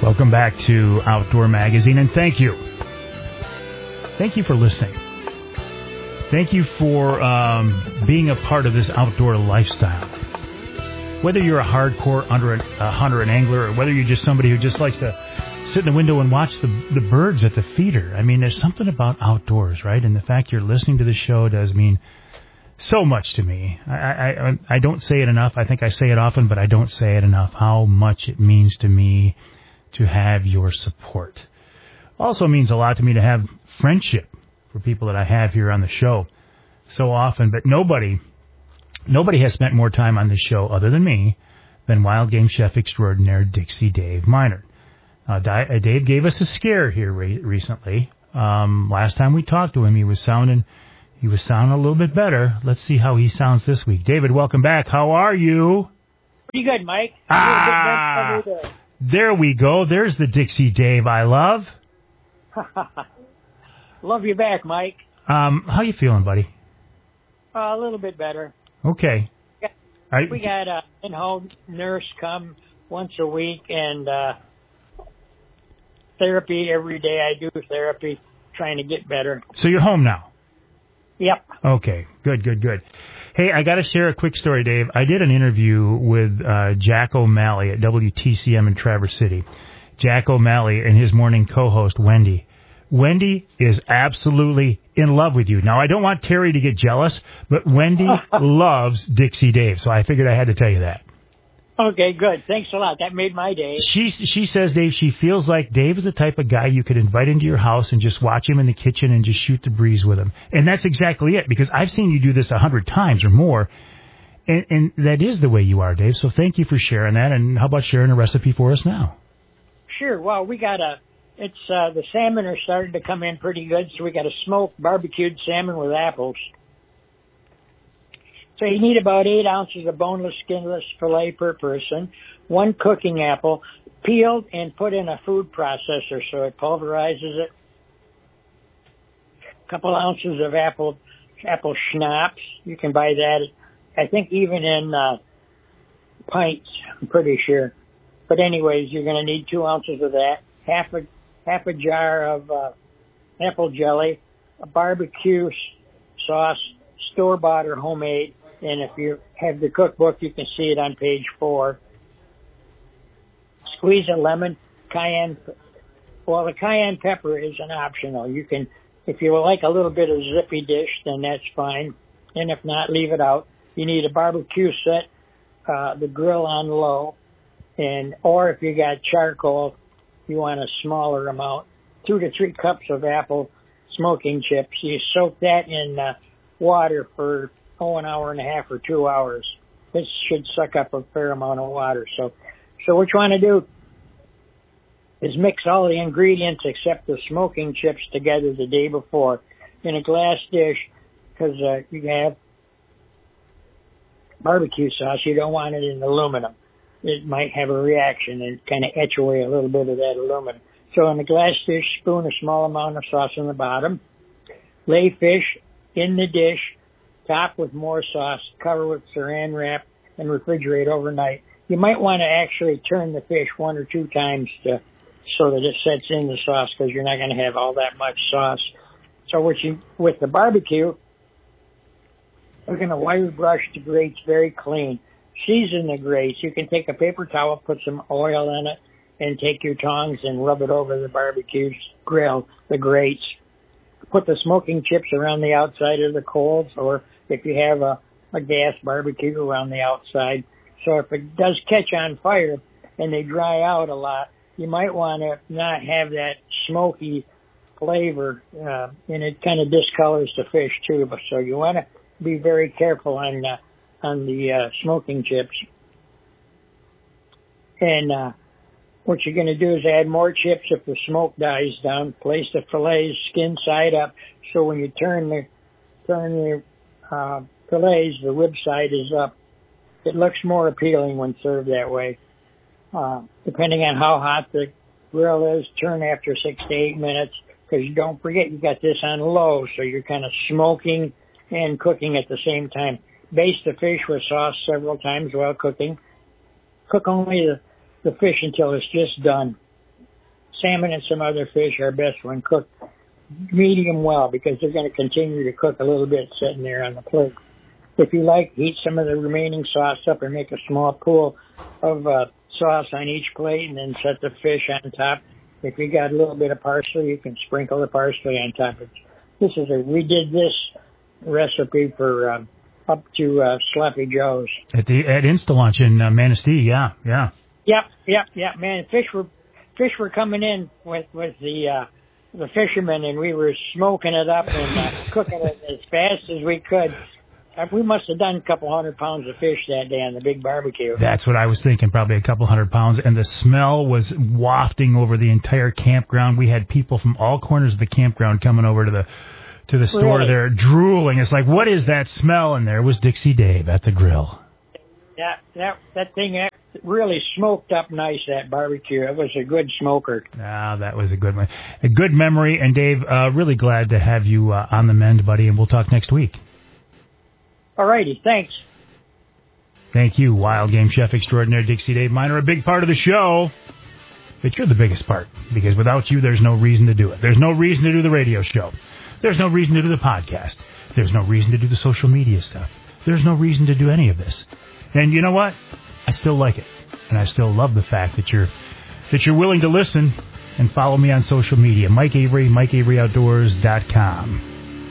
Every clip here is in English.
Welcome back to Outdoor Magazine, and thank you. Thank you for listening. Thank you for being a part of this outdoor lifestyle. Whether you're a hardcore hunter and angler, or whether you're just somebody who just likes to sit in the window and watch the birds at the feeder. I mean, there's something about outdoors, right? And the fact you're listening to the show does mean so much to me. I don't say it enough. I think I say it often, but I don't say it enough, how much it means to me to have your support. Also means a lot to me to have friendship for people that I have here on the show so often. But nobody has spent more time on this show other than me than Wild Game Chef Extraordinaire Dixie Dave Minard. Dave gave us a scare here recently. Last time we talked to him, he was sounding a little bit better. Let's see how he sounds this week. David, welcome back. How are you? Pretty good, Mike. There we go. There's the Dixie Dave I love. Love you back, Mike. How you feeling, buddy? A little bit better. Okay. We got an in-home nurse come once a week, and therapy every day. I do therapy, trying to get better. So you're home now? Yep. Okay. Good. Hey, I got to share a quick story, Dave. I did an interview with Jack O'Malley at WTCM in Traverse City. Jack O'Malley and his morning co-host, Wendy. Wendy is absolutely in love with you. Now, I don't want Terry to get jealous, but Wendy loves Dixie Dave, so I figured I had to tell you that. Okay, good. Thanks a lot. That made my day. She says, Dave, she feels like Dave is the type of guy you could invite into your house and just watch him in the kitchen and just shoot the breeze with him. And that's exactly it, because I've seen you do this 100 times or more, and that is the way you are, Dave. So thank you for sharing that, and how about sharing a recipe for us now? Sure. Well, we got the salmon are starting to come in pretty good, so we got a smoked barbecued salmon with apples. So you need about 8 ounces of boneless, skinless filet per person, 1 cooking apple, peeled and put in a food processor so it pulverizes it. A couple ounces of apple schnapps. You can buy that, I think, even in pints, I'm pretty sure. But anyways, you're going to need 2 ounces of that, half a jar of apple jelly, a barbecue sauce, store-bought or homemade. And if you have the cookbook, you can see it on page 4. Squeeze a lemon, cayenne. Well, the cayenne pepper is an optional. You can, if you like a little bit of zippy dish, then that's fine. And if not, leave it out. You need a barbecue set, the grill on low, or if you got charcoal, you want a smaller amount. 2 to 3 cups of apple smoking chips. You soak that in water for an hour and a half or 2 hours. This should suck up a fair amount of water. So what you want to do is mix all the ingredients except the smoking chips together the day before in a glass dish, because you have barbecue sauce. You don't want it in aluminum. It might have a reaction and kind of etch away a little bit of that aluminum. So in a glass dish, spoon a small amount of sauce on the bottom. Lay fish in the dish, top with more sauce, cover with saran wrap, and refrigerate overnight. You might want to actually turn the fish 1 or 2 times so that it sets in the sauce, because you're not going to have all that much sauce. So with the barbecue, we're going to wire brush the grates very clean. Season the grates. You can take a paper towel, put some oil in it, and take your tongs and rub it over the barbecue grill, the grates. Put the smoking chips around the outside of the coals, or if you have a gas barbecue, around the outside. So if it does catch on fire and they dry out a lot, you might want to not have that smoky flavor, and it kind of discolors the fish too. So you want to be very careful on the smoking chips. And what you're going to do is add more chips if the smoke dies down. Place the fillets skin side up, so when you turn the fillets, the rib side is up. It looks more appealing when served that way. Depending on how hot the grill is, turn after 6 to 8 minutes, because don't forget you got this on low, so you're kind of smoking and cooking at the same time. Baste the fish with sauce several times while cooking. Cook only the fish until it's just done. salmon and some other fish are best when cooked medium well because they're going to continue to cook a little bit sitting there on the plate. If you like, heat some of the remaining sauce up and make a small pool of sauce on each plate and then set the fish on top. If you got a little bit of parsley, you can sprinkle the parsley on top. We did this recipe for up to Sloppy Joe's. At Instalunch in Manistee, yeah. Yep. Man, fish were coming in with the fishermen, and we were smoking it up and cooking it as fast as we could. We must have done a couple 100 pounds of fish that day on the big barbecue. That's what I was thinking, probably a couple 100 pounds. And the smell was wafting over the entire campground. We had people from all corners of the campground coming over to the store. Really? There drooling. It's like, what is that smell? And there was Dixie Dave at the grill. That thing really smoked up nice, that barbecue. It was a good smoker. That was a good one. A good memory. And Dave, really glad to have you on the mend, buddy. And we'll talk next week. All righty, thanks. Thank you, Wild Game Chef Extraordinaire Dixie Dave Miner, a big part of the show. But you're the biggest part, because without you, there's no reason to do it. There's no reason to do the radio show. There's no reason to do the podcast. There's no reason to do the social media stuff. There's no reason to do any of this. And you know what? I still like it. And I still love the fact that you're willing to listen and follow me on social media. Mike Avery, MikeAveryOutdoors.com.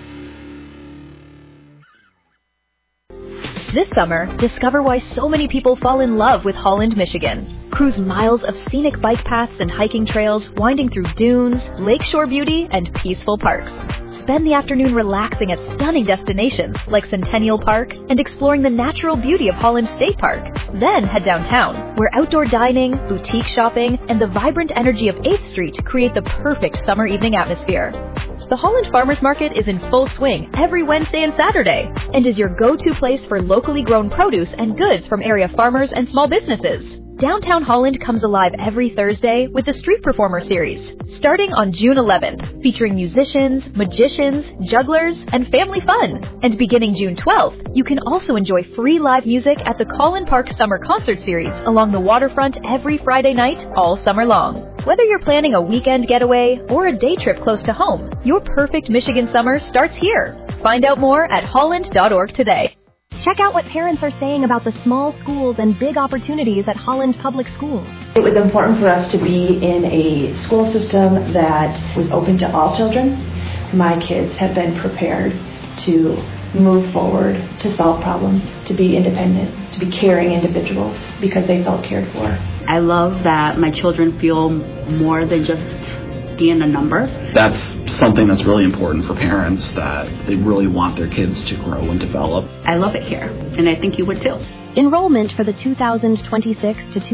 This summer, discover why so many people fall in love with Holland, Michigan. Cruise miles of scenic bike paths and hiking trails winding through dunes, lakeshore beauty, and peaceful parks. Spend the afternoon relaxing at stunning destinations like Centennial Park and exploring the natural beauty of Holland State Park. Then head downtown, where outdoor dining, boutique shopping, and the vibrant energy of 8th Street create the perfect summer evening atmosphere. The Holland Farmers Market is in full swing every Wednesday and Saturday and is your go-to place for locally grown produce and goods from area farmers and small businesses. Downtown Holland comes alive every Thursday with the Street Performer Series, starting on June 11th, featuring musicians, magicians, jugglers, and family fun. And beginning June 12th, you can also enjoy free live music at the Collin Park Summer Concert Series along the waterfront every Friday night all summer long. Whether you're planning a weekend getaway or a day trip close to home, your perfect Michigan summer starts here. Find out more at holland.org today. Check out what parents are saying about the small schools and big opportunities at Holland Public Schools. It was important for us to be in a school system that was open to all children. My kids have been prepared to move forward, to solve problems, to be independent, to be caring individuals because they felt cared for. I love that my children feel more than just being a number. That's something that's really important for parents, that they really want their kids to grow and develop. I love it here, and I think you would too. Enrollment for the 2026 to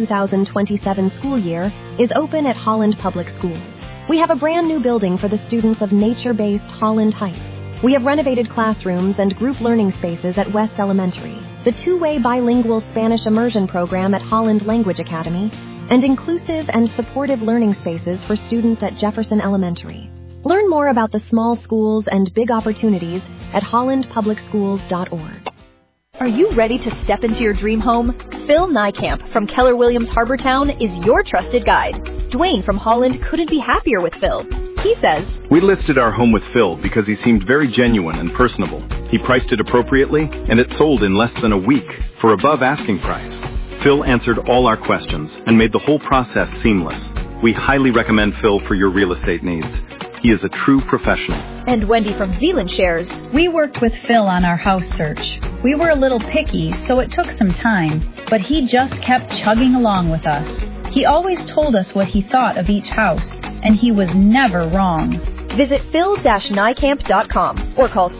2027 school year is open at Holland Public Schools. We have a brand new building for the students of nature-based Holland Heights. We have renovated classrooms and group learning spaces at West Elementary, the two-way bilingual Spanish immersion program at Holland Language Academy, and inclusive and supportive learning spaces for students at Jefferson Elementary. Learn more about the small schools and big opportunities at hollandpublicschools.org. Are you ready to step into your dream home? Phil Nijkamp from Keller Williams Harbortown is your trusted guide. Dwayne from Holland couldn't be happier with Phil. He says, "We listed our home with Phil because he seemed very genuine and personable. He priced it appropriately, and it sold in less than a week for above asking price. Phil answered all our questions and made the whole process seamless. We highly recommend Phil for your real estate needs. He is a true professional." And Wendy from Zeeland shares, "We worked with Phil on our house search. We were a little picky, so it took some time, but he just kept chugging along with us. He always told us what he thought of each house, and he was never wrong." Visit phil-nijkamp.com or call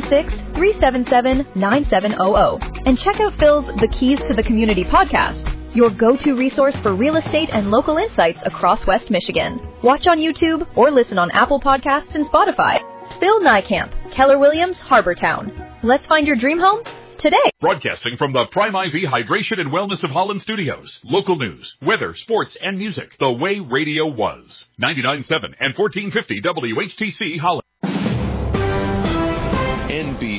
616-377-9700 and check out Phil's The Keys to the Community podcast, your go-to resource for real estate and local insights across West Michigan. Watch on YouTube or listen on Apple Podcasts and Spotify. Phil Nijkamp, Keller Williams, Harbortown. Let's find your dream home today. Broadcasting from the Prime IV Hydration and Wellness of Holland studios. Local news, weather, sports, and music. The way radio was. 99.7 and 1450 WHTC Holland. NBC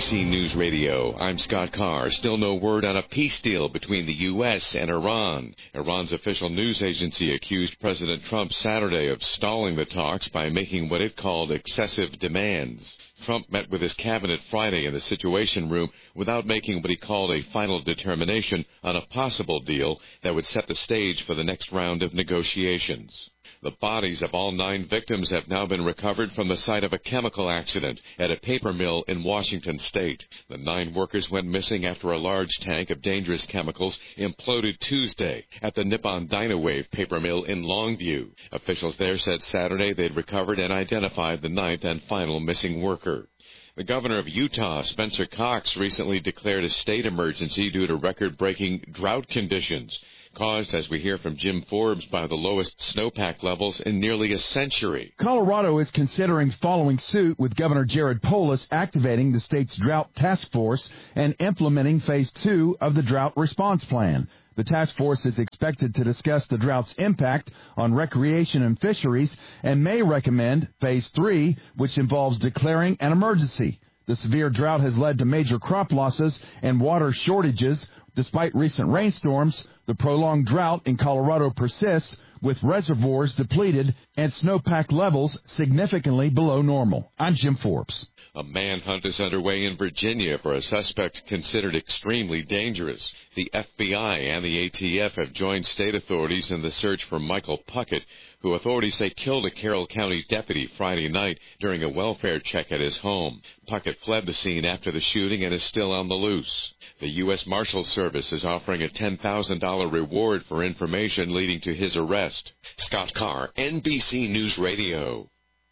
NBC News Radio, I'm Scott Carr. Still no word on a peace deal between the U.S. and Iran. Iran's official news agency accused President Trump Saturday of stalling the talks by making what it called excessive demands. Trump met with his cabinet Friday in the Situation Room without making what he called a final determination on a possible deal that would set the stage for the next round of negotiations. The bodies of all 9 victims have now been recovered from the site of a chemical accident at a paper mill in Washington state. The 9 workers went missing after a large tank of dangerous chemicals imploded Tuesday at the Nippon Dynawave paper mill in Longview. Officials there said Saturday they'd recovered and identified the 9th and final missing worker. The governor of Utah, Spencer Cox, recently declared a state emergency due to record-breaking drought conditions, caused, as we hear from Jim Forbes, by the lowest snowpack levels in nearly a century. Colorado is considering following suit, with Governor Jared Polis activating the state's drought task force and implementing Phase 2 of the drought response plan. The task force is expected to discuss the drought's impact on recreation and fisheries and may recommend Phase 3, which involves declaring an emergency. The severe drought has led to major crop losses and water shortages. Despite recent rainstorms, the prolonged drought in Colorado persists, with reservoirs depleted and snowpack levels significantly below normal. I'm Jim Forbes. A manhunt is underway in Virginia for a suspect considered extremely dangerous. The FBI and the ATF have joined state authorities in the search for Michael Puckett, who authorities say killed a Carroll County deputy Friday night during a welfare check at his home. Puckett fled the scene after the shooting and is still on the loose. The U.S. Marshals Service is offering a $10,000 reward for information leading to his arrest. Scott Carr, NBC News Radio.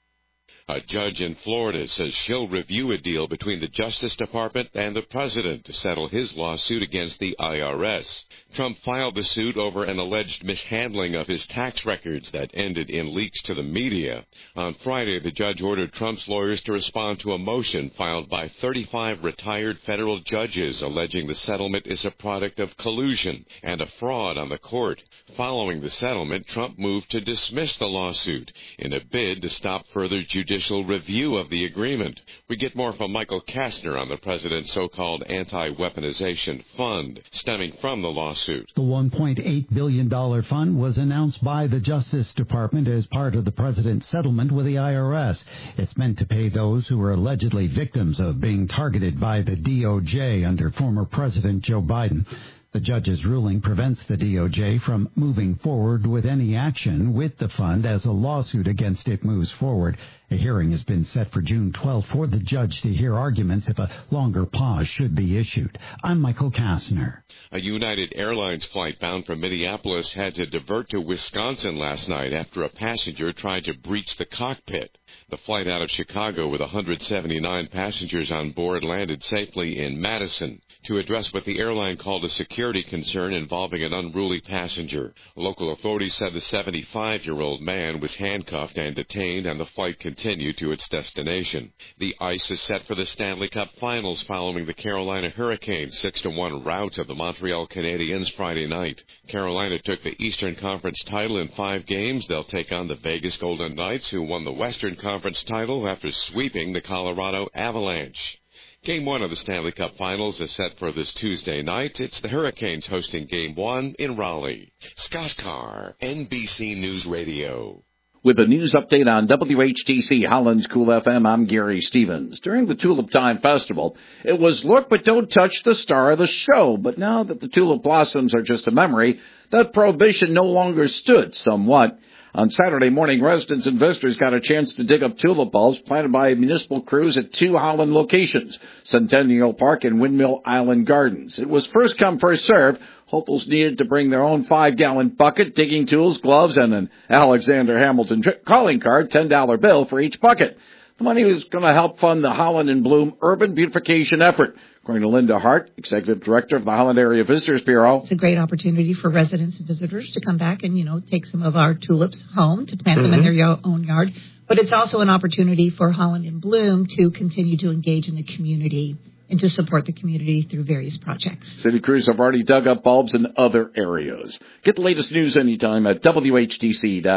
A judge in Florida says she'll review a deal between the Justice Department and the president to settle his lawsuit against the IRS. Trump filed the suit over an alleged mishandling of his tax records that ended in leaks to the media. On Friday, the judge ordered Trump's lawyers to respond to a motion filed by 35 retired federal judges alleging the settlement is a product of collusion and a fraud on the court. Following the settlement, Trump moved to dismiss the lawsuit in a bid to stop further judicial review of the agreement. We get more from Michael Kastner on the president's so-called anti-weaponization fund stemming from the lawsuit. The $1.8 billion fund was announced by the Justice Department as part of the president's settlement with the IRS. It's meant to pay those who were allegedly victims of being targeted by the DOJ under former President Joe Biden. The judge's ruling prevents the DOJ from moving forward with any action with the fund as a lawsuit against it moves forward. A hearing has been set for June 12th for the judge to hear arguments if a longer pause should be issued. I'm Michael Kastner. A United Airlines flight bound from Minneapolis had to divert to Wisconsin last night after a passenger tried to breach the cockpit. The flight out of Chicago with 179 passengers on board landed safely in Madison to address what the airline called a security concern involving an unruly passenger. Local authorities said the 75-year-old man was handcuffed and detained, and the flight continued to its destination. The ice is set for the Stanley Cup Finals following the Carolina Hurricanes' 6-1 rout of the Montreal Canadiens Friday night. Carolina took the Eastern Conference title in 5 games. They'll take on the Vegas Golden Knights, who won the Western Conference title after sweeping the Colorado Avalanche. Game 1 of the Stanley Cup Finals is set for this Tuesday night. It's the Hurricanes hosting Game 1 in Raleigh. Scott Carr, NBC News Radio. With a news update on WHTC Holland's Cool FM, I'm Gary Stevens. During the Tulip Time Festival, it was look but don't touch the star of the show. But now that the tulip blossoms are just a memory, that prohibition no longer stood somewhat. On Saturday morning, residents and visitors got a chance to dig up tulip bulbs planted by municipal crews at 2 Holland locations, Centennial Park and Windmill Island Gardens. It was first come, first served. Hopefuls needed to bring their own 5-gallon bucket, digging tools, gloves, and an Alexander Hamilton calling card, $10 bill for each bucket. The money was going to help fund the Holland in Bloom urban beautification effort. According to Linda Hart, Executive Director of the Holland Area Visitors Bureau. It's a great opportunity for residents and visitors to come back and, take some of our tulips home, to plant them in their own yard. But it's also an opportunity for Holland in Bloom to continue to engage in the community and to support the community through various projects. City crews have already dug up bulbs in other areas. Get the latest news anytime at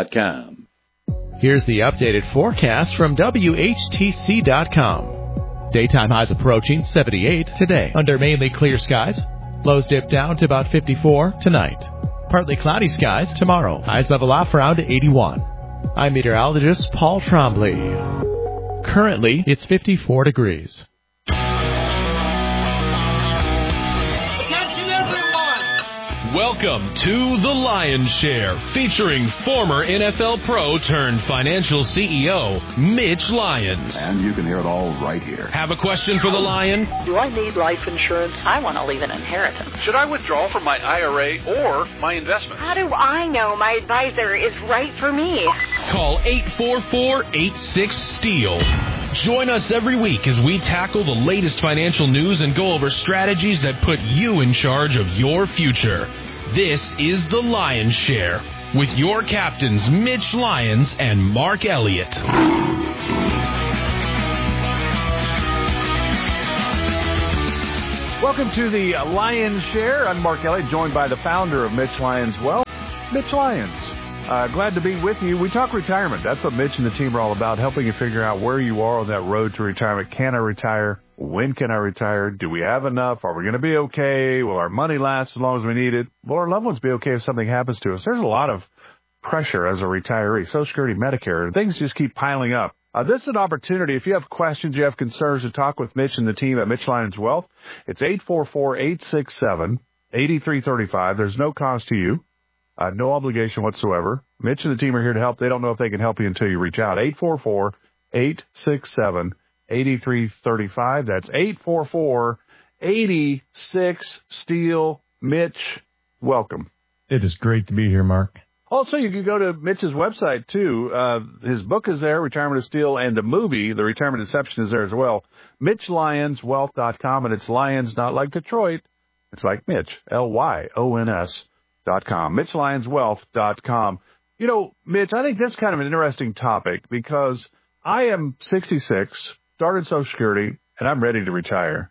WHTC.com. Here's the updated forecast from WHTC.com. Daytime highs approaching 78 today under mainly clear skies. Lows dip down to about 54 tonight. Partly cloudy skies tomorrow. Highs level off around 81. I'm meteorologist Paul Trombley. Currently, it's 54 degrees. Welcome to The Lion's Share, featuring former NFL pro turned financial CEO, Mitch Lyons. And you can hear it all right here. Have a question for the Lion? Do I need life insurance? I want to leave an inheritance. Should I withdraw from my IRA or my investments? How do I know my advisor is right for me? Call 844-86-STEEL. Join us every week as we tackle the latest financial news and go over strategies that put you in charge of your future. This is The Lion's Share with your captains Mitch Lyons and Mark Elliott. Welcome to The Lion's Share. I'm Mark Elliott, joined by the founder of Mitch Lyons Wealth, Mitch Lyons. Glad to be with you. We talk retirement. That's what Mitch and the team are all about, helping you figure out where you are on that road to retirement. Can I retire? When can I retire? Do we have enough? Are we going to be okay? Will our money last as long as we need it? Will our loved ones be okay if something happens to us? There's a lot of pressure as a retiree. Social Security, Medicare, things just keep piling up. This is an opportunity. If you have questions, you have concerns, to talk with Mitch and the team at Mitch Lyons Wealth. It's 844-867-8335. There's no cost to you. No obligation whatsoever. Mitch and the team are here to help. They don't know if they can help you until you reach out. 844-867-8335. That's 844-86-STEEL. Mitch, welcome. It is great to be here, Mark. Also, you can go to Mitch's website, too. His book is there, Retirement is Steel, and the movie, The Retirement Deception, is there as well. MitchLyonsWealth.com, and it's Lions, not like Detroit. It's like Mitch, Lyons.com. MitchLyonsWealth.com. You know, Mitch, I think this is kind of an interesting topic because I am 66, started Social Security, and I'm ready to retire.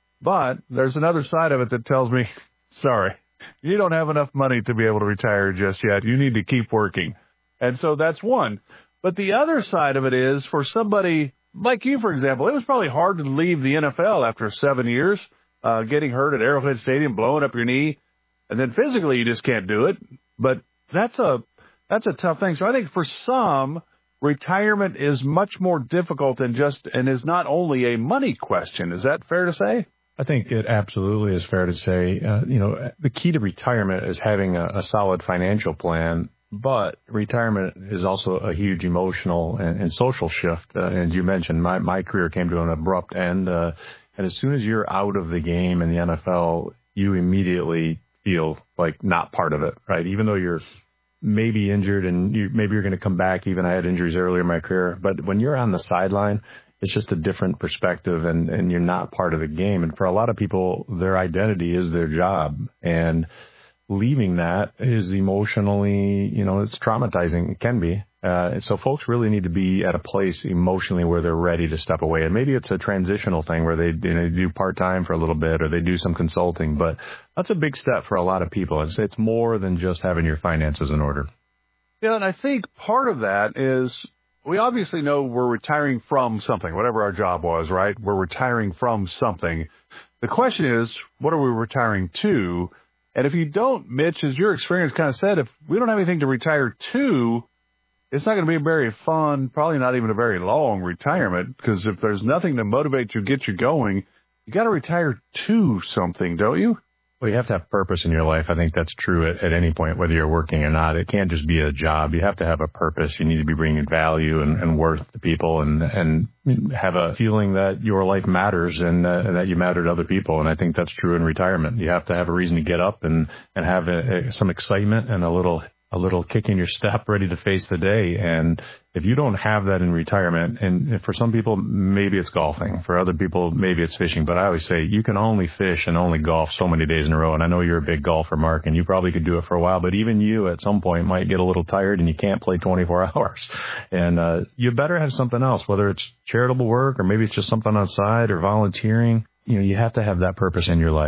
But there's another side of it that tells me, sorry, you don't have enough money to be able to retire just yet. You need to keep working. And so that's one. But the other side of it is for somebody like you, for example, it was probably hard to leave the NFL after 7 years, getting hurt at Arrowhead Stadium, blowing up your knee. And then physically you just can't do it. But that's a tough thing. So I think for some, retirement is much more difficult and is not only a money question. Is that fair to say? I think it absolutely is fair to say. The key to retirement is having a solid financial plan, but retirement is also a huge emotional and social shift. And you mentioned my career came to an abrupt end. And as soon as you're out of the game in the NFL, you immediately feel like not part of it, right? Even though you're maybe injured and maybe you're going to come back. Even I had injuries earlier in my career. But when you're on the sideline, it's just a different perspective and you're not part of the game. And for a lot of people, their identity is their job. And leaving that is emotionally, it's traumatizing. It can be. So folks really need to be at a place emotionally where they're ready to step away. And maybe it's a transitional thing where they do part-time for a little bit or they do some consulting. But that's a big step for a lot of people. It's more than just having your finances in order. Yeah, and I think part of that is we obviously know we're retiring from something, whatever our job was, right? We're retiring from something. The question is, what are we retiring to? And if you don't, Mitch, as your experience kind of said, if we don't have anything to retire to, it's not going to be a very fun, probably not even a very long retirement, because if there's nothing to motivate you, get you going, you got to retire to something, don't you? Well, you have to have purpose in your life. I think that's true at any point, whether you're working or not. It can't just be a job. You have to have a purpose. You need to be bringing value and worth to people and have a feeling that your life matters and that you matter to other people. And I think that's true in retirement. You have to have a reason to get up and have some excitement and a little kick in your step, ready to face the day. And if you don't have that in retirement, and for some people, maybe it's golfing. For other people, maybe it's fishing. But I always say you can only fish and only golf so many days in a row. And I know you're a big golfer, Mark, and you probably could do it for a while. But even you at some point might get a little tired and you can't play 24 hours. And you better have something else, whether it's charitable work or maybe it's just something on the side or volunteering. You have to have that purpose in your life.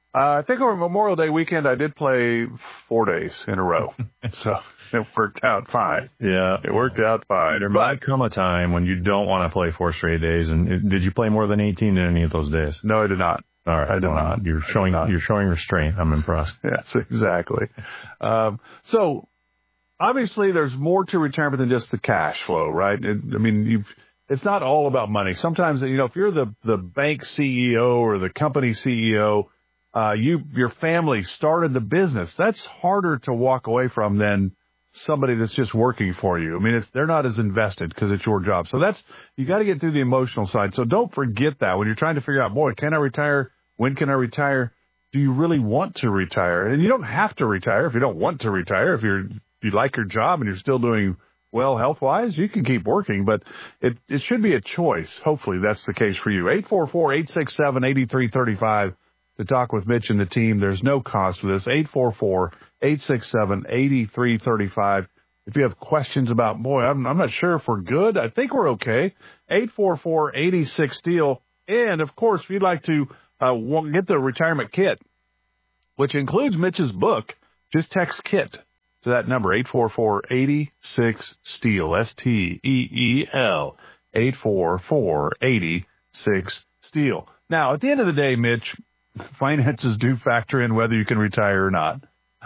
I think over Memorial Day weekend I did play 4 days in a row, so it worked out fine. Yeah, it worked out fine. There might come a time when you don't want to play 4 straight days. And did you play more than 18 in any of those days? No, I did not. All right, I did not. You're showing restraint. I'm impressed. Yes, exactly. So obviously, there's more to retirement than just the cash flow, right? It's not all about money. Sometimes, if you're the bank CEO or the company CEO, your family started the business. That's harder to walk away from than somebody that's just working for you. They're not as invested because it's your job. So you got to get through the emotional side. So don't forget that when you're trying to figure out, boy, can I retire? When can I retire? Do you really want to retire? And you don't have to retire if you don't want to retire. If you like your job and you're still doing well health-wise, you can keep working, but it should be a choice. Hopefully that's the case for you. 844-867-8335 to talk with Mitch and the team. There's no cost for this. 844-867-8335. If you have questions about, boy, I'm not sure if we're good. I think we're okay. 844-86-STEEL. And, of course, if you'd like to get the retirement kit, which includes Mitch's book, just text KIT to that number, 844-86-STEEL, S-T-E-E-L, 844-86-STEEL. Now, at the end of the day, Mitch, finances do factor in whether you can retire or not.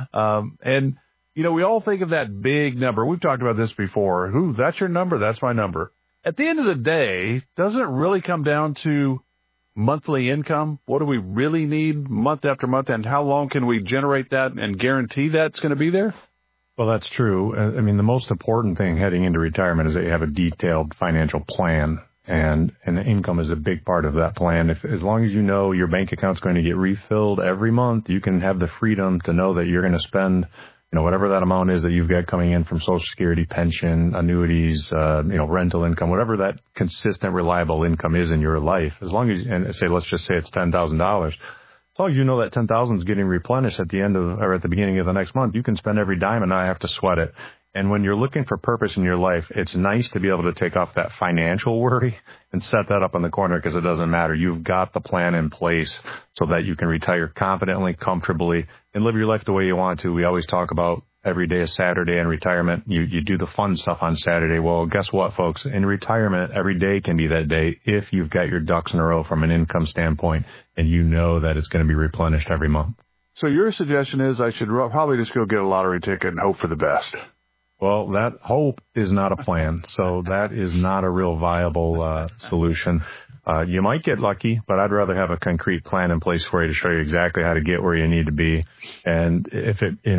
We all think of that big number. We've talked about this before. That's your number, that's my number. At the end of the day, doesn't it really come down to monthly income? What do we really need month after month, and how long can we generate that and guarantee that's going to be there? Well, that's true. The most important thing heading into retirement is that you have a detailed financial plan, and income is a big part of that plan. As long as you know your bank account's going to get refilled every month, you can have the freedom to know that you're going to spend, whatever that amount is that you've got coming in from Social Security, pension, annuities, rental income, whatever that consistent, reliable income is in your life. As long as, let's just say it's $10,000. As long as you know that $10,000 is getting replenished at the end of, or at the beginning of the next month, you can spend every dime and not have to sweat it. And when you're looking for purpose in your life, it's nice to be able to take off that financial worry and set that up in the corner, because it doesn't matter. You've got the plan in place so that you can retire confidently, comfortably, and live your life the way you want to. We always talk about every day is Saturday in retirement. You do the fun stuff on Saturday. Well, guess what, folks? In retirement, every day can be that day if you've got your ducks in a row from an income standpoint and you know that it's going to be replenished every month. So your suggestion is I should probably just go get a lottery ticket and hope for the best. Well, that hope is not a plan, so that is not a real viable solution. You might get lucky, but I'd rather have a concrete plan in place for you to show you exactly how to get where you need to be. And if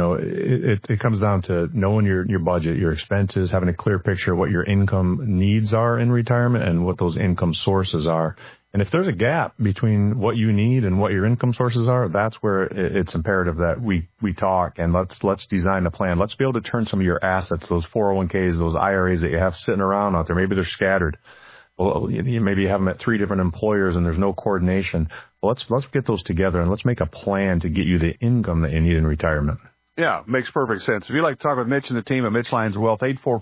it comes down to knowing your budget, your expenses, having a clear picture of what your income needs are in retirement and what those income sources are. And if there's a gap between what you need and what your income sources are, that's where it's imperative that we talk and let's design a plan. Let's be able to turn some of your assets, those 401ks, those IRAs that you have sitting around out there. Maybe they're scattered. Well, maybe you have them at 3 different employers and there's no coordination. Well, let's get those together and let's make a plan to get you the income that you need in retirement. Yeah, makes perfect sense. If you'd like to talk with Mitch and the team at Mitch Lyons Wealth,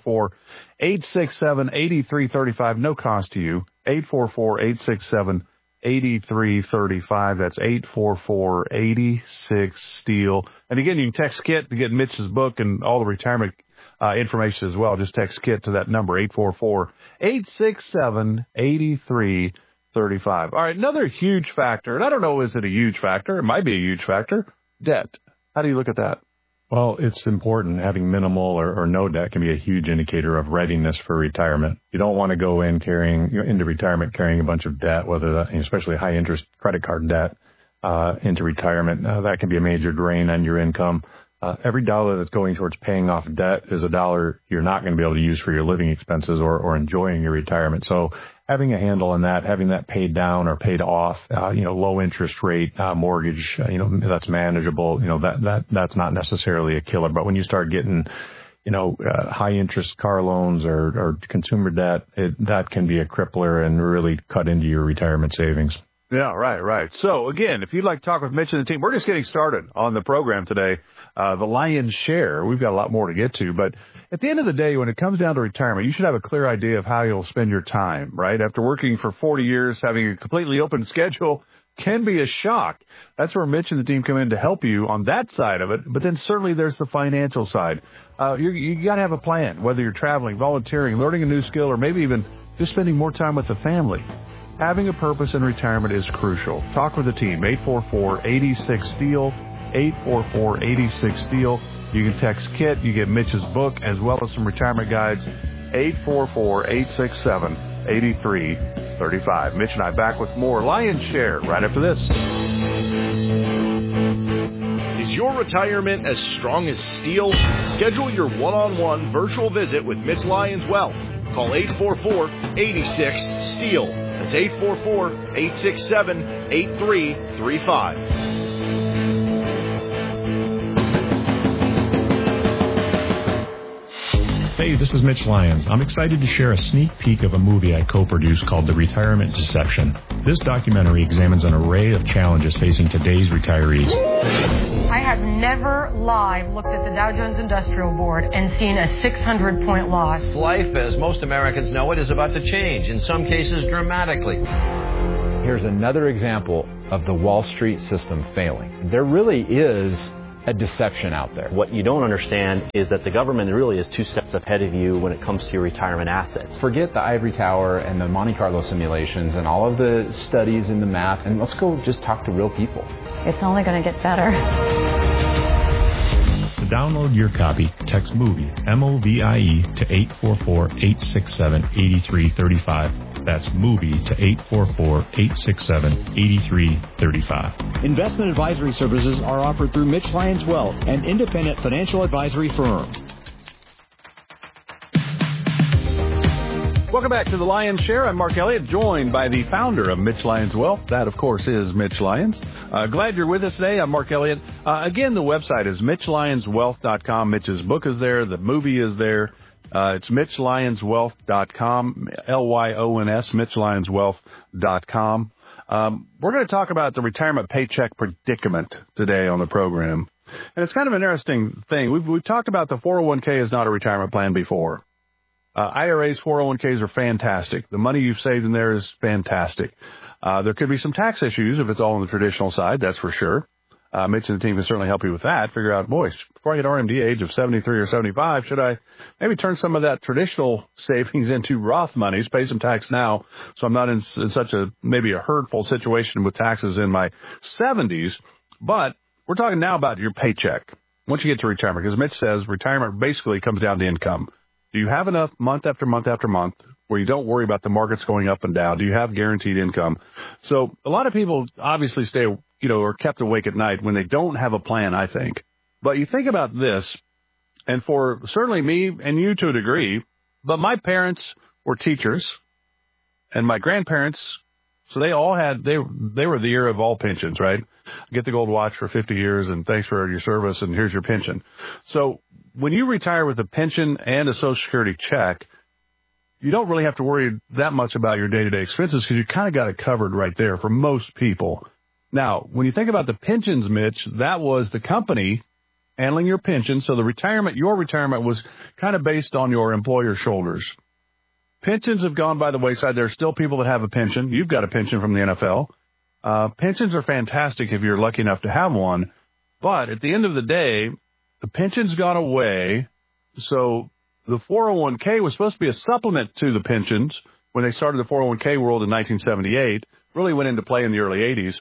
844-867-8335, no cost to you. 844-867-8335. That's 844-86-STEEL. And again, you can text KIT to get Mitch's book and all the retirement information as well. Just text KIT to that number, 844-867-8335. All right, another huge factor, and I don't know, is it a huge factor? It might be a huge factor. Debt. How do you look at that? Well, it's important. Having minimal or no debt can be a huge indicator of readiness for retirement. You don't want to go in into retirement carrying a bunch of debt, whether that, especially high interest credit card debt, into retirement. That can be a major drain on your income. Every dollar that's going towards paying off debt is a dollar you're not going to be able to use for your living expenses or enjoying your retirement. So having a handle on that, having that paid down or paid off, low interest rate mortgage, that's manageable. That's not necessarily a killer. But when you start getting, high interest car loans or consumer debt, that can be a crippler and really cut into your retirement savings. Yeah, right. So, again, if you'd like to talk with Mitch and the team, we're just getting started on the program today, the Lion's Share. We've got a lot more to get to. But at the end of the day, when it comes down to retirement, you should have a clear idea of how you'll spend your time, right? After working for 40 years, having a completely open schedule, can be a shock. That's where Mitch and the team come in to help you on that side of it. But then certainly there's the financial side. You got to have a plan, whether you're traveling, volunteering, learning a new skill, or maybe even just spending more time with the family. Having a purpose in retirement is crucial. Talk with the team, 844-86-STEEL, 844-86-STEEL. You can text KIT. You get Mitch's book as well as some retirement guides, 844-867-8335. Mitch and I back with more Lion's Share right after this. Is your retirement as strong as steel? Schedule your one-on-one virtual visit with Mitch Lyons Wealth. Call 844-86-STEEL. That's 844-867-8335. Hey, this is Mitch Lyons. I'm excited to share a sneak peek of a movie I co-produced called The Retirement Deception. This documentary examines an array of challenges facing today's retirees. I have never live looked at the Dow Jones Industrial Board and seen a 600-point loss. Life, as most Americans know it, is about to change, in some cases dramatically. Here's another example of the Wall Street system failing. There really is a deception out there. What you don't understand is that the government really is 2 steps ahead of you when it comes to your retirement assets. Forget the ivory tower and the Monte Carlo simulations and all of the studies and the math, and let's go just talk to real people. It's only going to get better. To download your copy, text MOVIE, M-O-V-I-E, to 844-867-8335. That's MOVIE to 844-867-8335. Investment advisory services are offered through Mitch Lyons Wealth, an independent financial advisory firm. Welcome back to the Lion's Share. I'm Mark Elliott, joined by the founder of Mitch Lyons Wealth. That, of course, is Mitch Lyons. Glad you're with us today. I'm Mark Elliott. Again, the website is MitchLyonsWealth.com. Mitch's book is there. The movie is there. It's MitchLyonsWealth.com, L-Y-O-N-S, MitchLyonsWealth.com. We're going to talk about the retirement paycheck predicament today on the program. And it's kind of an interesting thing. We've talked about the 401k is not a retirement plan before. IRAs, 401ks are fantastic. The money you've saved in there is fantastic. There could be some tax issues if it's all on the traditional side, that's for sure. Mitch and the team can certainly help you with that. Figure out, boy, before I hit RMD age of 73 or 75, should I maybe turn some of that traditional savings into Roth monies, pay some tax now, so I'm not in such a maybe a hurtful situation with taxes in my 70s. But we're talking now about your paycheck once you get to retirement, because Mitch says retirement basically comes down to income. Do you have enough month after month after month where you don't worry about the markets going up and down? Do you have guaranteed income? So a lot of people obviously stay, are kept awake at night when they don't have a plan, I think. But you think about this, and for certainly me and you to a degree, but my parents were teachers and my grandparents, so they all had, they were the year of all pensions, right? Get the gold watch for 50 years and thanks for your service and here's your pension. So when you retire with a pension and a Social Security check, you don't really have to worry that much about your day-to-day expenses because you kind of got it covered right there for most people. Now, when you think about the pensions, Mitch, that was the company handling your pension. So your retirement was kind of based on your employer's shoulders. Pensions have gone by the wayside. There are still people that have a pension. You've got a pension from the NFL. Pensions are fantastic if you're lucky enough to have one. But at the end of the day, the pension's gone away. So the 401k was supposed to be a supplement to the pensions when they started the 401k world in 1978. Really went into play in the early 80s.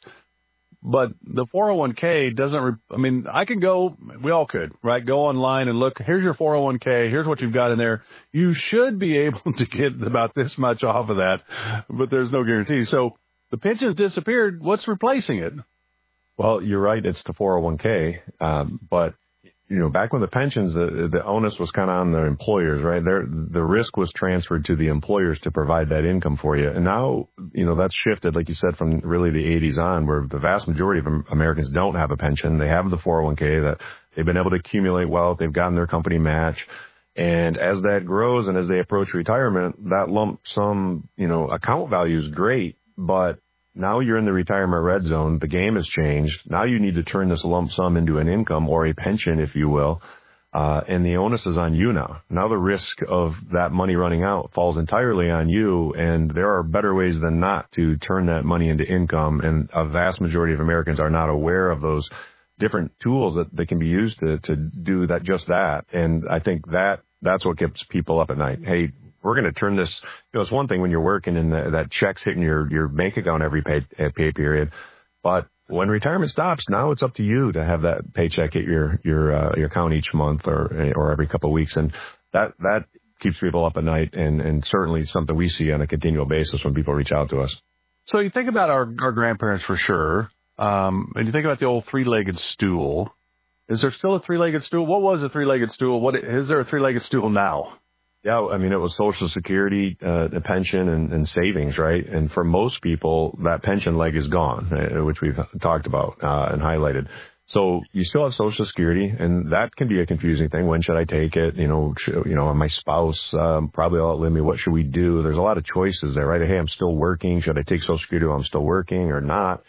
But the 401k doesn't, I can go, we all could, right? Go online and look, here's your 401k, here's what you've got in there. You should be able to get about this much off of that, but there's no guarantee. So the pension's disappeared. What's replacing it? Well, you're right. It's the 401k. But back when the pensions, the onus was kind of on the employers, right? The risk was transferred to the employers to provide that income for you. And now, that's shifted, like you said, from really the 80s on, where the vast majority of Americans don't have a pension. They have the 401k that they've been able to accumulate wealth. They've gotten their company match. And as that grows and as they approach retirement, that lump sum, account value is great, but now you're in the retirement red zone. The game has changed. Now you need to turn this lump sum into an income or a pension, if you will. And the onus is on you now. Now the risk of that money running out falls entirely on you, and there are better ways than not to turn that money into income, and a vast majority of Americans are not aware of those different tools that can be used to do that, just that. And I think that's what keeps people up at night. Hey, we're going to turn this, it's one thing when you're working and that check's hitting your bank account every pay period, but when retirement stops, now it's up to you to have that paycheck hit your account each month or every couple of weeks. And that keeps people up at night, and certainly something we see on a continual basis when people reach out to us. So you think about our grandparents for sure. And you think about the old three-legged stool. Is there still a three-legged stool? What was a three-legged stool? Is there a three-legged stool now? Yeah, I mean, it was Social Security, a pension, and savings, right? And for most people, that pension leg is gone, which we've talked about and highlighted. So you still have Social Security, and that can be a confusing thing. When should I take it? My spouse probably will outlive me. What should we do? There's a lot of choices there, right? Hey, I'm still working. Should I take Social Security while I'm still working or not?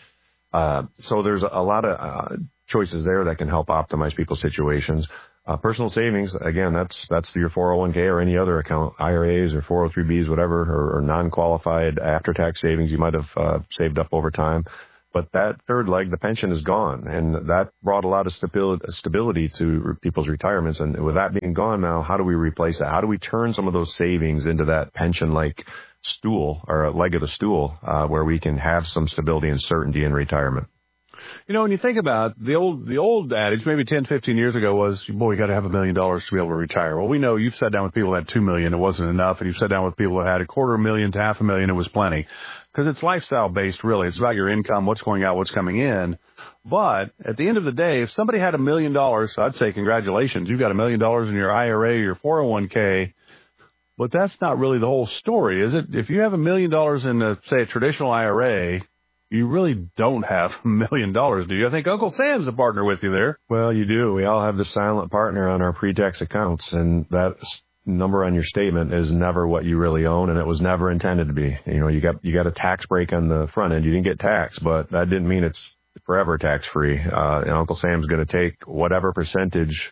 So there's a lot of choices there that can help optimize people's situations. Personal savings, again, that's your 401k or any other account, IRAs or 403bs, whatever, or non-qualified after-tax savings you might have saved up over time. But that third leg, the pension, is gone, and that brought a lot of stability to people's retirements. And with that being gone now, how do we replace that? How do we turn some of those savings into that pension-like stool or a leg of the stool where we can have some stability and certainty in retirement? When you think about the old adage, maybe 10, 15 years ago was, boy, you got to have $1 million to be able to retire. Well, we know you've sat down with people that had $2 million, it wasn't enough, and you've sat down with people that had $250,000 to $500,000, it was plenty. Because it's lifestyle based, really. It's about your income, what's going out, what's coming in. But at the end of the day, if somebody had $1 million, I'd say congratulations, you've got $1 million in your IRA, your 401k. But that's not really the whole story, is it? If you have $1 million in, say, a traditional IRA, you really don't have $1 million, do you? I think Uncle Sam's a partner with you there. Well, you do. We all have the silent partner on our pre-tax accounts, and that number on your statement is never what you really own, and it was never intended to be. You got a tax break on the front end. You didn't get taxed, but that didn't mean it's forever tax-free. And Uncle Sam's going to take whatever percentage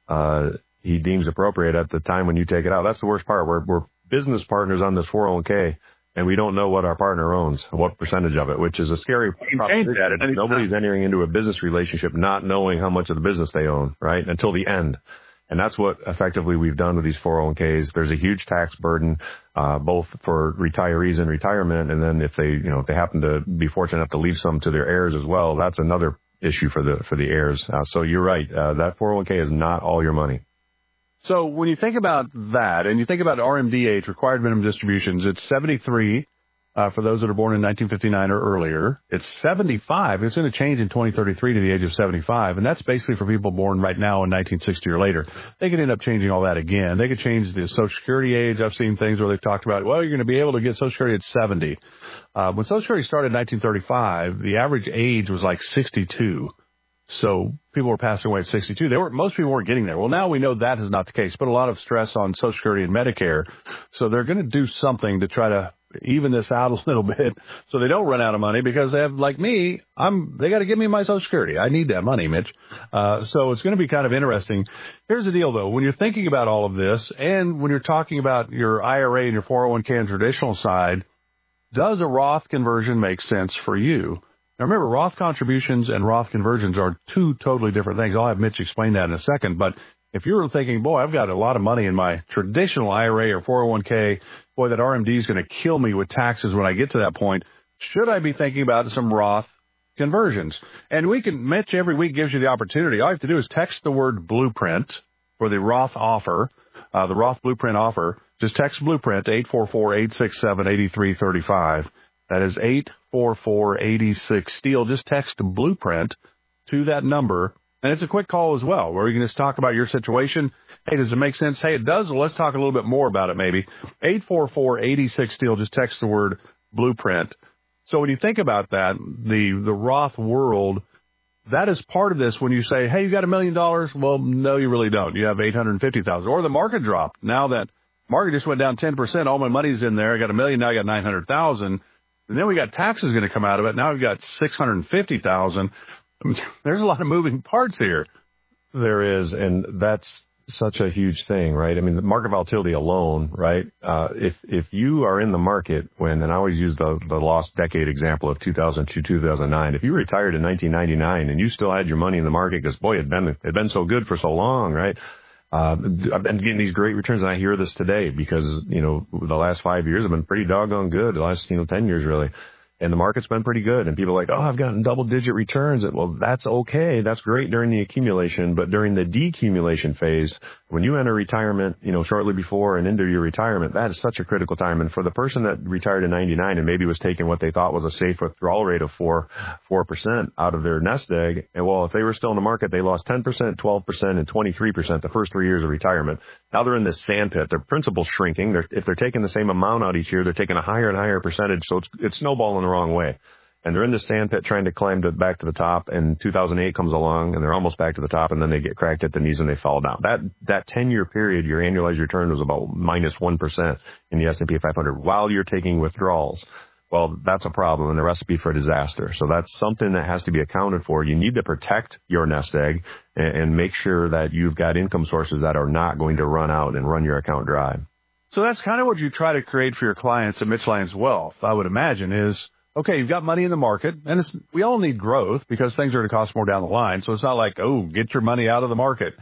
he deems appropriate at the time when you take it out. That's the worst part. We're business partners on this 401k, and we don't know what our partner owns, what percentage of it, which is a scary proposition. Nobody's entering into a business relationship not knowing how much of the business they own, right, until the end. And that's what effectively we've done with these 401ks. There's a huge tax burden, both for retirees in retirement, and then if they happen to be fortunate enough to leave some to their heirs as well, that's another issue for the heirs. So you're right. That 401k is not all your money. So when you think about that, and you think about RMD age, required minimum distributions, it's 73 for those that are born in 1959 or earlier. It's 75. It's going to change in 2033 to the age of 75, and that's basically for people born right now in 1960 or later. They could end up changing all that again. They could change the Social Security age. I've seen things where they've talked about, well, you're going to be able to get Social Security at 70. When Social Security started in 1935, the average age was like 62. So people were passing away at 62. Most people weren't getting there. Well, now we know that is not the case. Put a lot of stress on Social Security and Medicare. So they're going to do something to try to even this out a little bit so they don't run out of money, because they have, like me, they got to give me my Social Security. I need that money, Mitch. So it's going to be kind of interesting. Here's the deal, though. When you're thinking about all of this, and when you're talking about your IRA and your 401k and traditional side, does a Roth conversion make sense for you? Now, remember, Roth contributions and Roth conversions are two totally different things. I'll have Mitch explain that in a second. But if you're thinking, boy, I've got a lot of money in my traditional IRA or 401k, boy, that RMD is going to kill me with taxes when I get to that point, should I be thinking about some Roth conversions? And Mitch every week gives you the opportunity. All you have to do is text the word blueprint for the Roth offer, the Roth blueprint offer. Just text blueprint to 844-867-8335. That is 844-86-STEEL. Just text blueprint to that number. And it's a quick call as well, where you can just talk about your situation. Hey, does it make sense? Hey, it does. Well, let's talk a little bit more about it maybe. 844-86-STEEL. Just text the word blueprint. So when you think about that, the Roth world, that is part of this. When you say, hey, you got $1 million? Well, no, you really don't. You have $850,000. Or the market dropped. Now that market just went down 10%, all my money's in there. I got $1 million. Now I got $900,000. And then we got taxes going to come out of it. Now we've got $650,000. There's a lot of moving parts here. There is, and that's such a huge thing, right? I mean, the market volatility alone, right? If you are in the market and I always use the lost decade example of 2002, 2009, if you retired in 1999 and you still had your money in the market because, boy, it'd been so good for so long, right? I've been getting these great returns, and I hear this today because, the last 5 years have been pretty doggone good. The last, 10 years really. And the market's been pretty good. And people are like, oh, I've gotten double-digit returns. Well, that's okay. That's great during the accumulation. But during the decumulation phase, when you enter retirement, shortly before and into your retirement, that is such a critical time. And for the person that retired in 99 and maybe was taking what they thought was a safe withdrawal rate of 4% out of their nest egg, and well, if they were still in the market, they lost 10%, 12%, and 23% the first 3 years of retirement. Now they're in this sandpit. Their principal's shrinking. If they're taking the same amount out each year, they're taking a higher and higher percentage. So it's snowballing the wrong way. And they're in the sandpit trying to climb back to the top, and 2008 comes along, and they're almost back to the top, and then they get cracked at the knees and they fall down. That 10-year period, your annualized return was about minus 1% in the S&P 500 while you're taking withdrawals. Well, that's a problem and a recipe for disaster. So that's something that has to be accounted for. You need to protect your nest egg and make sure that you've got income sources that are not going to run out and run your account dry. So that's kind of what you try to create for your clients at Mitch Lyons Wealth, I would imagine, is, okay, you've got money in the market, and we all need growth because things are going to cost more down the line. So it's not like, oh, get your money out of the market.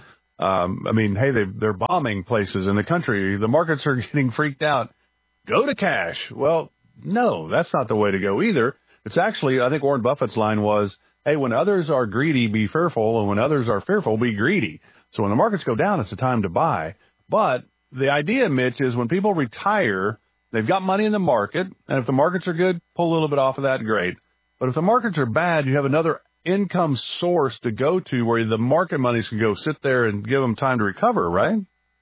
Hey, they're bombing places in the country. The markets are getting freaked out. Go to cash. Well, no, that's not the way to go either. It's actually, I think Warren Buffett's line was, hey, when others are greedy, be fearful, and when others are fearful, be greedy. So when the markets go down, it's a time to buy. But the idea, Mitch, is when people retire, they've got money in the market, and if the markets are good, pull a little bit off of that, great. But if the markets are bad, you have another income source to go to where the market monies can go sit there and give them time to recover, right?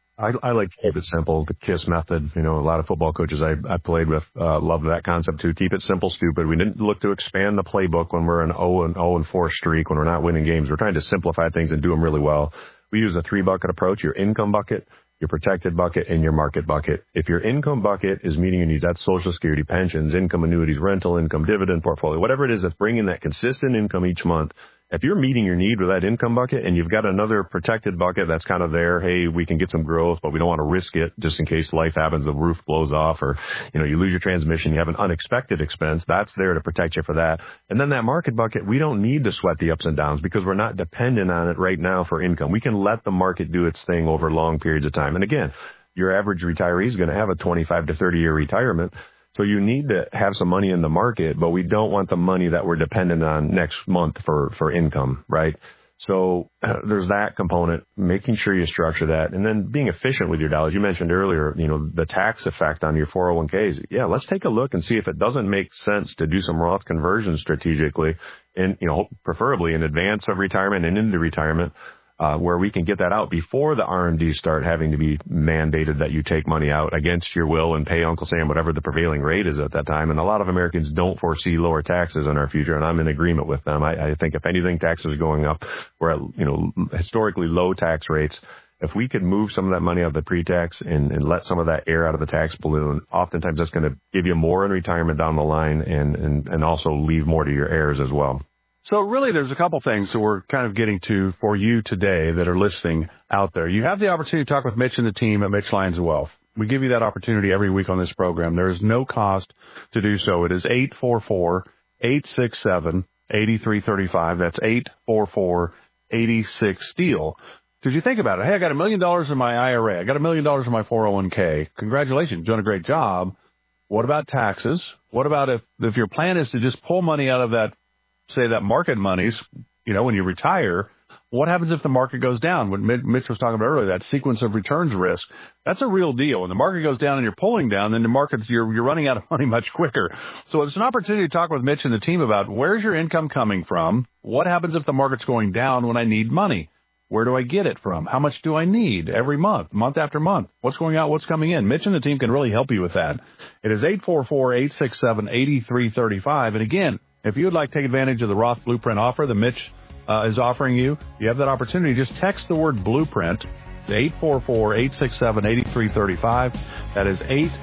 I like to keep it simple, the KISS method. A lot of football coaches I played with love that concept too. Keep it simple, stupid. We didn't look to expand the playbook when we're an 0-4 streak, when we're not winning games. We're trying to simplify things and do them really well. We use a 3-bucket approach: your income bucket, your protected bucket, and your market bucket. If your income bucket is meeting your needs, that's Social Security, pensions, income annuities, rental income, dividend portfolio, whatever it is that's bringing that consistent income each month. If you're meeting your need with that income bucket and you've got another protected bucket that's kind of there, hey, we can get some growth, but we don't want to risk it just in case life happens, the roof blows off, or, you lose your transmission, you have an unexpected expense, that's there to protect you for that. And then that market bucket, we don't need to sweat the ups and downs because we're not dependent on it right now for income. We can let the market do its thing over long periods of time. And again, your average retiree is going to have a 25 to 30 year retirement. So you need to have some money in the market, but we don't want the money that we're dependent on next month for income, right? So there's that component, making sure you structure that, and then being efficient with your dollars. You mentioned earlier, the tax effect on your 401ks. Yeah, let's take a look and see if it doesn't make sense to do some Roth conversions strategically, and preferably in advance of retirement and into retirement. Where we can get that out before the RMDs start having to be mandated that you take money out against your will and pay Uncle Sam whatever the prevailing rate is at that time. And a lot of Americans don't foresee lower taxes in our future, and I'm in agreement with them. I think if anything, taxes are going up. We're at historically low tax rates. If we could move some of that money out of the pre-tax and let some of that air out of the tax balloon, oftentimes that's going to give you more in retirement down the line and also leave more to your heirs as well. So really, there's a couple things that we're kind of getting to for you today that are listening out there. You have the opportunity to talk with Mitch and the team at Mitch Lyons Wealth. We give you that opportunity every week on this program. There is no cost to do so. It is 844-867-8335. That's 844-86-STEEL. Because you think about it, hey, I got $1 million in my IRA. I got $1 million in my 401k. Congratulations, you're doing a great job. What about taxes? What about if your plan is to just pull money out of that, say that market monies, when you retire, what happens if the market goes down? What Mitch was talking about earlier, that sequence of returns risk, that's a real deal. When the market goes down and you're pulling down, then the markets, you're running out of money much quicker. So it's an opportunity to talk with Mitch and the team about where's your income coming from? What happens if the market's going down when I need money? Where do I get it from? How much do I need every month, month after month? What's going out? What's coming in? Mitch and the team can really help you with that. It is 844-867-8335. And again, if you would like to take advantage of the Roth Blueprint offer that Mitch is offering you, you have that opportunity. Just text the word Blueprint to 844-867-8335. That is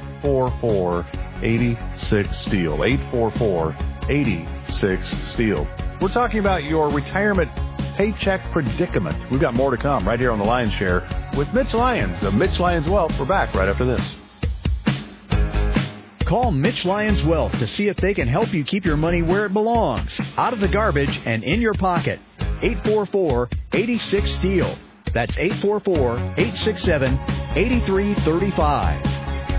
844-86-STEEL. 844-86-STEEL. We're talking about your retirement paycheck predicament. We've got more to come right here on the Lion's Share with Mitch Lyons of Mitch Lyons Wealth. We're back right after this. Call Mitch Lyons Wealth to see if they can help you keep your money where it belongs, out of the garbage and in your pocket. 844-86-STEEL. That's 844-867-8335.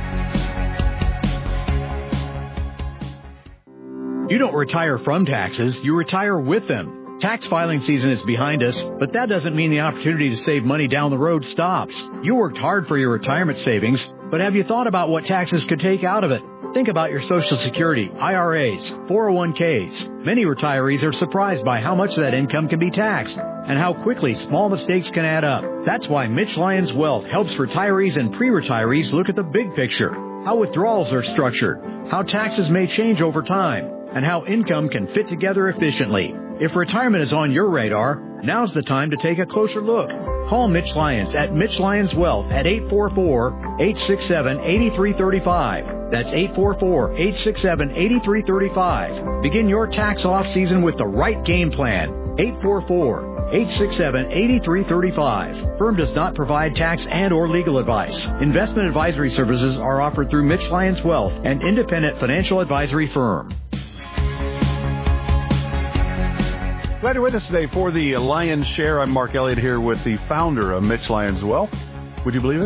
You don't retire from taxes, you retire with them. Tax filing season is behind us, but that doesn't mean the opportunity to save money down the road stops. You worked hard for your retirement savings, but have you thought about what taxes could take out of it? Think about your Social Security, IRAs, 401ks. Many retirees are surprised by how much of that income can be taxed and how quickly small mistakes can add up. That's why Mitch Lyons Wealth helps retirees and pre-retirees look at the big picture, how withdrawals are structured, how taxes may change over time, and how income can fit together efficiently. If retirement is on your radar, now's the time to take a closer look. Call Mitch Lyons at Mitch Lyons Wealth at 844-867-8335. That's 844-867-8335. Begin your tax off season with the right game plan. 844-867-8335. Firm does not provide tax and or legal advice. Investment advisory services are offered through Mitch Lyons Wealth, an independent financial advisory firm. Glad you're with us today for the Lion's Share. I'm Mark Elliott here with the founder of Mitch Lyons Wealth. Would you believe it?